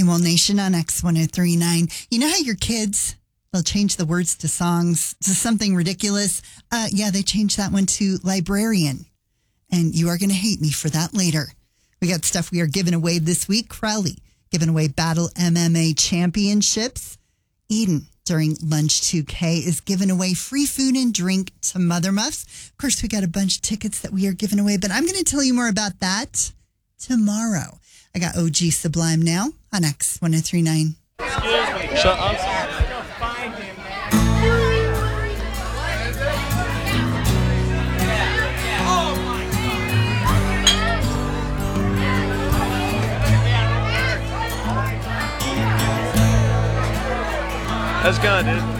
Animal Nation on X1039. You know how your kids, they'll change the words to songs to something ridiculous? Yeah, they changed that one to librarian. And you are going to hate me for that later. We got stuff we are giving away this week. Crowley giving away Battle MMA Championships. Eden, during Lunch 2K, is giving away free food and drink to Mother Muffs. Of course, we got a bunch of tickets that we are giving away, but I'm going to tell you more about that tomorrow. I got OG Sublime now on X1039. Excuse me. Shut up. That's good, dude.